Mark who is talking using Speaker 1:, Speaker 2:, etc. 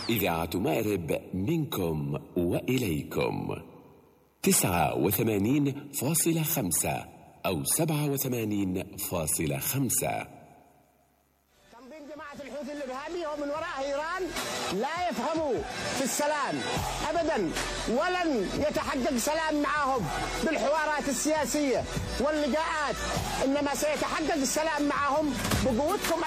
Speaker 1: إذاعة مأرب منكم وإليكم 89.5 أو 87.5.
Speaker 2: جماعة الحوثي الإرهابي ومن وراء إيران لا يفهموا في السلام أبدا، ولن يتحقق سلام معهم بالحوارات السياسية واللقاءات، إنما سيتحقق السلام معهم بقوتكم